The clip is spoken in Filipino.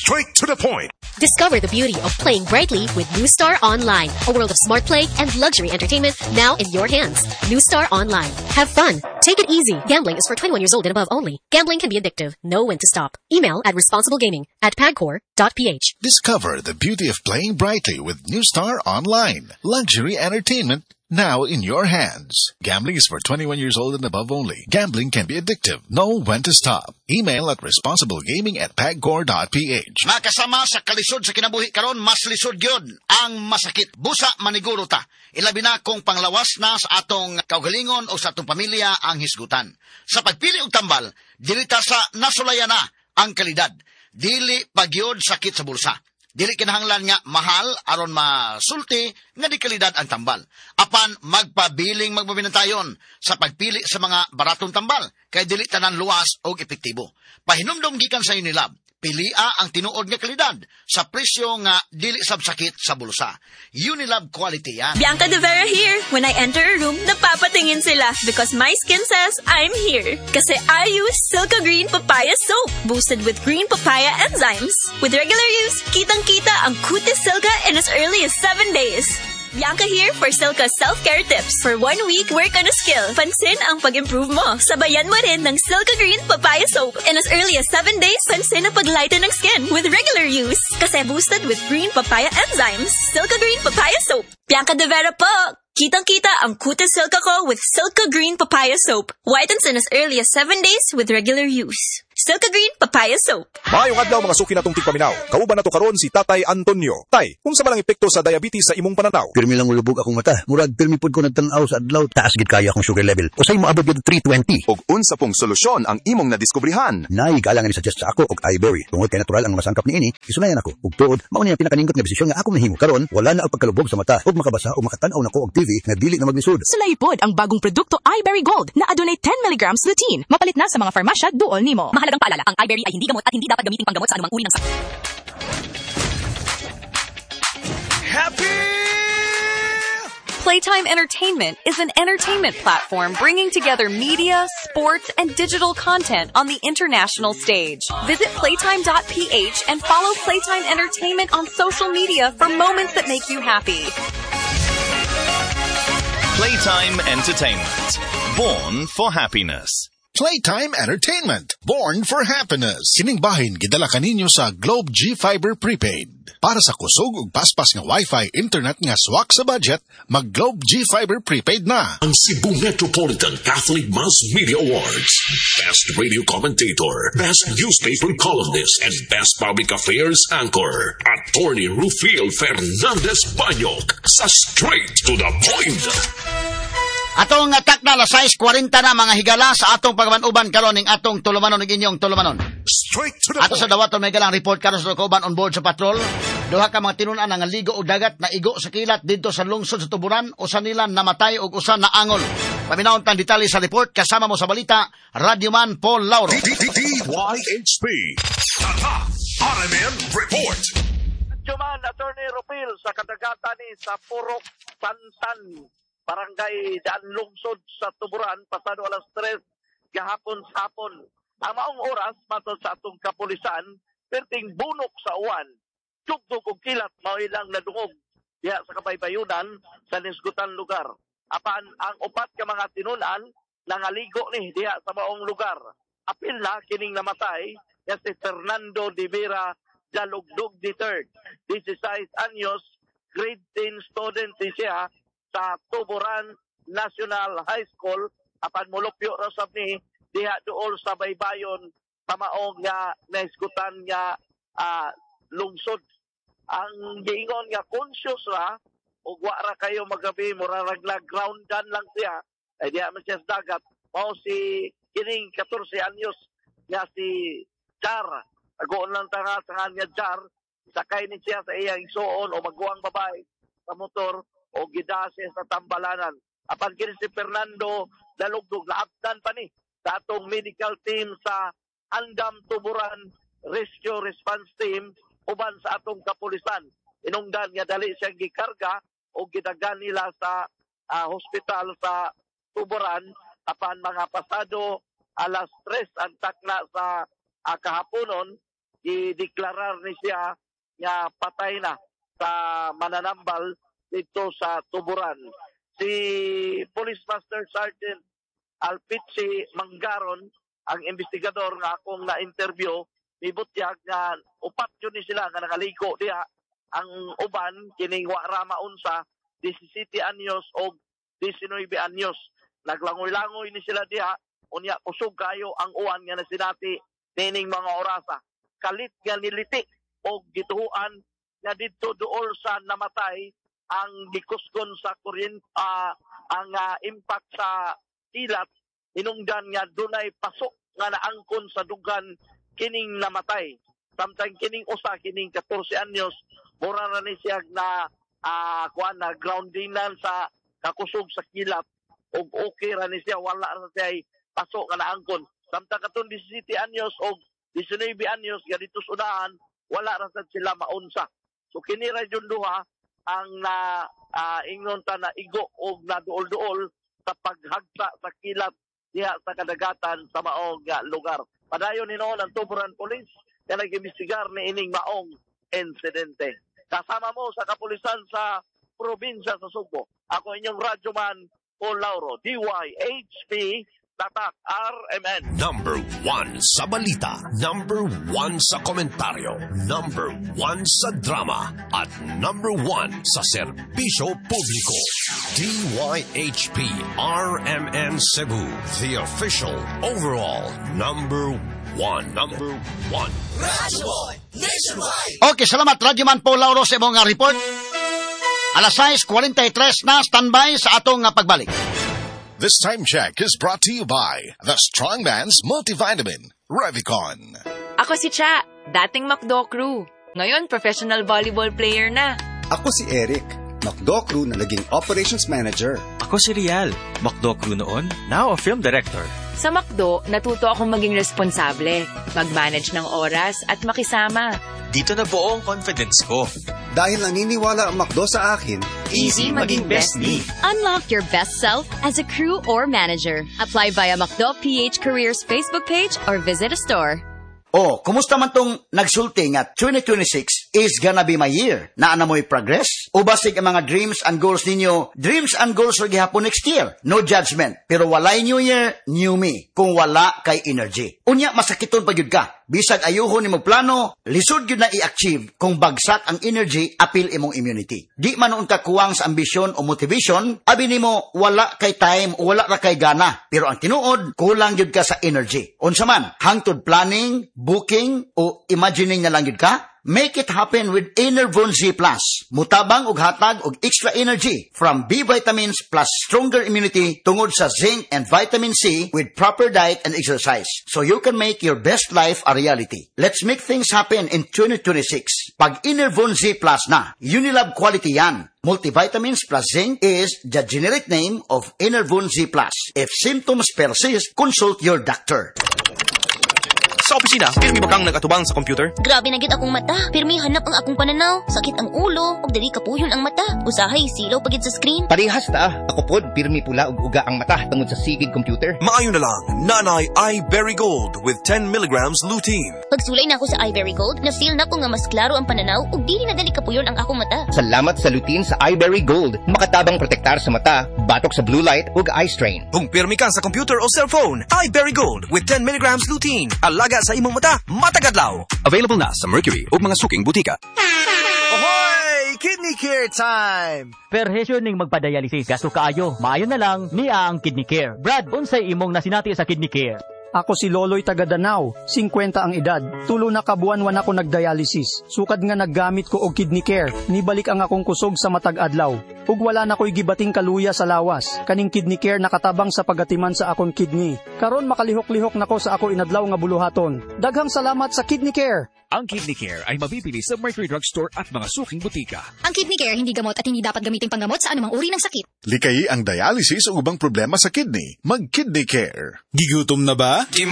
Straight to the point. Discover the beauty of playing brightly with New Star Online. A world of smart play and luxury entertainment now in your hands. New Star Online. Have fun. Take it easy. Gambling is for 21 years old and above only. Gambling can be addictive. Know when to stop. Email at responsiblegaming@pagcor.ph. Discover the beauty of playing brightly with New Star Online. Luxury entertainment now in your hands. Gambling is for 21 years old and above only. Gambling can be addictive. Know when to stop. Email at responsiblegaming@pagcor.ph. Makasama sa kalisod sa kinabuhi karon, mas lisod gyud ang masakit. Busa maniguro ta. Ilabi na kung panglawas na sa atong kaugalingon o sa atong pamilya ang hisgutan. Sa pagpili og tambal, dili ta sa nasulaya na ang kalidad. Dili pagyod sakit sa bulsa. Dili kinahanglan nga mahal aron masulti nga di kalidad ang tambal. Apan magpabiling magpabinantayon sa pagpili sa mga baratong tambal kay dili tanan luwas o epektibo. Pahinumdom gikan sa Unilab. Pilia ang tinuod nga kalidad sa presyo nga dili sabsakit sa bulsa. Unilab quality yan. Bianca De Vera here. When I enter a room, napapatingin sila because my skin says I'm here. Kasi I use Silka Green Papaya Soap, boosted with green papaya enzymes. With regular use, kitang-kita ang kutis Silka in as early as 7 days. Bianca here for Silka self-care tips. For 1 week, work on a skill. Pansin ang pag-improve mo. Sabayan mo rin ng Silka Green Papaya Soap. In as early as 7 days, pansin ang pag-lighten ng skin with regular use. Kasi boosted with green papaya enzymes. Silka Green Papaya Soap. Bianca De Vera po! Kitang-kita ang kutis Silka ko with Silka Green Papaya Soap. Whitens in as early as 7 days with regular use. Silka Green Papaya Soap. Maayong adlaw mga suki natong tigpaminaw. Kauban nato karon si Tatay Antonio. Tay, unsa man ang epekto sa diabetes sa imong pananaw? Pirmi lang ulubog akong mata. Murag pirmi pud ko nagtan-aw sa adlaw. Taas gid kaya akong sugar level. Usay moabot gid 320. Og unsa pong solusyon ang imong nadiskubrihan? Nay galangan ni suggest sa ako og iBerry. Tungod kay natural ang masangkap niini, isulayan ako. Ug tuod, mao ni ang pinakanindot nga desisyon nga akong nahimo. Karon wala na ang pagkalubog sa mata ug makabasa o makatan-aw nako og TV nga dili na maglisod. Sulay pod ang bagong produkto iBerry Gold na adunay 10 mg lutein. Mapalit na sa mga farmasya duol nimo. Mahalagang paalala, ang iBerry ay hindi gamot at hindi dapat gamiting panggamot sa anumang uri ng sakit. Happy! Playtime Entertainment is an entertainment platform bringing together media, sports, and digital content on the international stage. Visit playtime.ph and follow Playtime Entertainment on social media for moments that make you happy. Playtime Entertainment. Born for happiness. Playtime Entertainment. Born for happiness. Kining bahin gidala kaninyo sa Globe G Fiber Prepaid. Para sa kusog ug paspas nga Wi-Fi internet nga swak sa budget, mag Globe G Fiber Prepaid na. Ang Cebu Metropolitan Catholic Mass Media Awards. Best Radio Commentator, Best Newspaper Columnist, and Best Public Affairs Anchor. Attorney Rufil Fernandez Banyok sa Straight to the Point. Atong atak na alas 6:40 na mga higala sa atong pagmanuban karon ning atong tulumanon ning inyong tulumanon. Straight to the Ato point. sa dawaton may galang report karon sa kauban on board sa patrol. Duha ka mga tinun-an nga ligo og dagat na igo sa kilat didto sa lungsod sa Tuburan, usa nila namatay ug usa naangol. Paminawon tang detalye sa report kasama mo sa balita, Radyoman Paul Lauro. DYHP. Tata, RMN Report. Juman, Attorney Rupil sa kadagatan ni sa Purok Sansan, Barangay Daan Lungsod sa Tuburan, pasado alas 3 gahapon sa hapon. Ang maong oras, matod sa atong kapulisan, perting bunok sa uwan, tugtog og kilat, mao ilang nadungog diha sa kabaybayunan sa nisgutan lugar. Apan ang upat ka mga tinunan nangaligo ni diha sa maong lugar. Apil na kining namatay ya si Fernando de Vera Jalugdog III, 16 anyos, grade 10 student siya sa Tuburan National High School. Apan mulupyo rasab ni diha duol sa baybayon pamaong nga naisgutan nga lungsod. Ang giingon nga conscious ra ug wa ra kayo magabi mura raglag ground gun lang siya ay diha man siya sa dagat. Mao si kining 14 anyos nga si Char, agoon lang tanga nga Char, sakay ni siya sa iyang igsuon o magguang babae sa motor o gidase sa tambalanan. Apan kini si Fernando Dalugdog naabtan pa ni sa atong medical team sa Andam Tuburan Rescue Response Team uban sa atong kapulisan. Inungdan nga dali siyang gikarga o gidagan nila sa hospital sa Tuburan. Apan mga pasado alas 3 ang takna sa kahaponon, i-deklarar ni siya nga patay na sa mananambal dito sa Tuburan. Si Police Master Sergeant Alpici Manggaron, ang investigador nga akong na-interview, mibutyag nga upat yun ni sila nga nakaliko diha. Ang uban, kining warama unsa, 17 anyos o 19 anyos. Naglangoy-langoy ni sila diha, unya kusog kayo ang uwan nga nasinati nining mga orasa. Kalit nga niliti o gituhuan nga dito dool sa namatay ang gikusgon sa kuryente, ang impact sa ilat, hinungdan nga dunay pasok nga naangkon sa dugan kining namatay. Samtang kining usa, kining 14 anyos, mura na ni siya na groundinan sa kakusog sa kilat o okay ra ni siya, wala ra siya pasok nga naangkon. Samtang katong 17 anyos o 19 anyos, ganito sunahan, wala ra sila maunsa. So kini ra jud duha ang ingon ta na igo og naduol-duol sa paghagsa sa kilat diha sa kadagatan sa maong lugar. Padayon hinuon ang Tuburan Police nga nag-imbestigar ni ining maong insidente. Kasama mo sa kapulisan sa probinsya sa Sugbo. Ako inyong radyoman Paul Lauro, DYHP Tatak RMN. Number 1 sa balita, number 1 sa komentaryo, number 1 sa drama, at number 1 sa serbisyo publiko. DYHP RMN Cebu, the official overall number 1. Number 1. Radyo Boy Nationwide. Okay, salamat Radyoman Paul Lauro sa imong report. Alas 6:43 na, standby sa atong pagbalik. This time check is brought to you by the Strongman's Multivitamin, Revicon. Ako si Cha, dating McDo crew. Ngayon, professional volleyball player na. Ako si Eric, McDo crew na naging operations manager. Ako si Rial, McDo crew noon, now a film director. Sa McDo, natuto akong maging responsable, mag-manage ng oras at makisama. Dito na buo ang confidence ko. Dahil naniniwala ang McDo sa akin, easy maging best me. Unlock your best self as a crew or manager. Apply via McDo PH Careers Facebook page or visit a store. Oh, kumusta man tong nagsulti nga 2026 is gonna be my year? Naana mo'y progress? O basig ang mga dreams and goals ninyo, dreams and goals ro gihapon next year? No judgment. Pero walay new year, new me. Kung wala kay energy. Unya, masakiton pa yun ka. Bisag ayuhon ni mo plano, lisod yun na i-achieve kung bagsak ang energy, apil imong immunity. Di man noon ka kuwang sa ambisyon o motivation, abi nimo wala kay time o wala ra kay gana. Pero ang tinuod, kulang yun ka sa energy. Unsa man, hangtod planning, booking, o imagining na lang yun ka? Make it happen with Enervon Z+. Mutabang og hatag og extra energy from B vitamins plus stronger immunity tungod sa zinc and vitamin C with proper diet and exercise. So you can make your best life a reality. Let's make things happen in 2026. Pag Enervon Z+ na, Unilab quality yan. Multivitamins plus zinc is the generic name of Enervon Z+. If symptoms persist, consult your doctor. Sa opisina, pirmi ba kang nagatubang sa computer? Grabe na gyud akong mata. Pirmi hanap ang akong pananaw. Sakit ang ulo, ug dili kapuyon ang mata. Usahay silaw pagid sa screen. Parehas ta. Ako pod pirmi pula ug uga ang mata tungod sa sigid computer. Maayo na lang, Nanay iBerry Gold with 10 milligrams lutein. Pagsulay na ako sa iBerry Gold, na-feel na ko nga mas klaro ang pananaw ug dili na dali kapuyon ang akong mata. Salamat sa lutein sa iBerry Gold. Makatabang protektar sa mata, batok sa blue light ug eye strain. Kung pirmi ka sa computer o cellphone, iBerry Gold with 10 milligrams lutein. Alaga sa imong mata, matagadlaw. Available na sa Mercury o mga suking butika. Ahoy! Kidney Care time! Perhesyo ning magpadialysis. Gasto kaayo. Maayo na lang niya ang Kidney Care. Brad, unsay imong nasinati sa Kidney Care? Ako si Loloy taga Danau, 50 ang edad. Tulo na kabuan-wan ako nagdialysis. Sukad nga naggamit ko og Kidney Care. Nibalik ang akong kusog sa matag adlaw. Ug wala na ko'y gibating kaluya sa lawas. Kaning Kidney Care nakatabang sa pagatiman sa akong kidney. Karon makalihok-lihok nako sa ako inadlaw nga buluhaton. Daghang salamat sa Kidney Care. Ang Kidney Care ay mabibili sa Mercury Drugstore at mga suking butika. Ang Kidney Care hindi gamot at hindi dapat gamitin panggamot sa anumang uri ng sakit. Likayi ang dialysis o ubang problema sa kidney. Mag-Kidney Care. Gigutom na ba?